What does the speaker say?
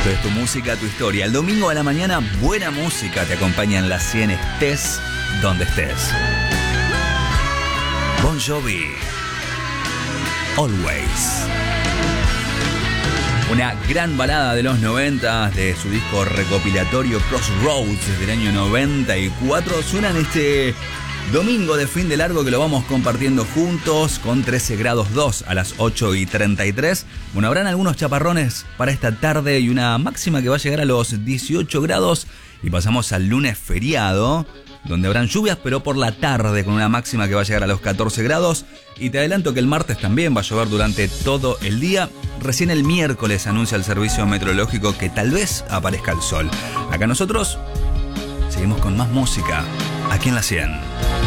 Esto es tu música, tu historia. El domingo a la mañana, buena música te acompaña en las 100, estés donde estés. Bon Jovi, Always. Una gran balada de los 90 de su disco recopilatorio Crossroads del año 94. Suenan este domingo de fin de largo que lo vamos compartiendo juntos con 13 grados 2 a las 8:33. Bueno, habrán algunos chaparrones para esta tarde y una máxima que va a llegar a los 18 grados. Y pasamos al lunes feriado, donde habrán lluvias, pero por la tarde, con una máxima que va a llegar a los 14 grados. Y te adelanto que el martes también va a llover durante todo el día. Recién el miércoles anuncia el servicio meteorológico que tal vez aparezca el sol. Acá nosotros seguimos con más música, aquí en la 100.